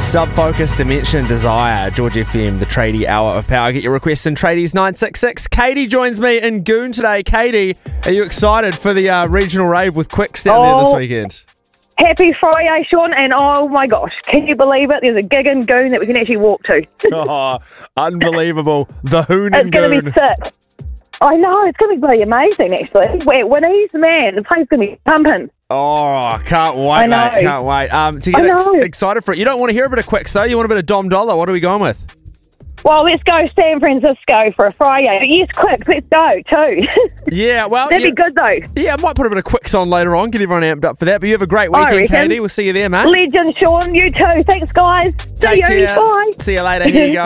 Subfocus, Dimension, Desire, George FM, the Tradie Hour of Power. Get your requests in Tradies 966. Katie joins me in Goon today. Katie, are you excited for the regional rave with Quicks down there this weekend? Happy Friday, Sean, and oh my gosh, can you believe it? There's a gig in Goon that we can actually walk to. Oh, unbelievable. The Hoon and It's going to be sick. I know, it's going to be bloody amazing, actually. When he's the man, the place going to be pumping. Oh, can't wait, I know. mate. Can't wait. To get excited for it. You don't want to hear a bit of Quicks, though. You want a bit of Dom Dollar. What are we going with? Well, let's go San Francisco for a Friday. But yes, Quicks, let's go, too. Yeah, well... That'd be good, though. Yeah, I might put a bit of Quicks on later on, get everyone amped up for that. But you have a great weekend, Katie. We'll see you there, mate. Legend, Sean. You too. Thanks, guys. Take care. Bye. See you later. Here you go.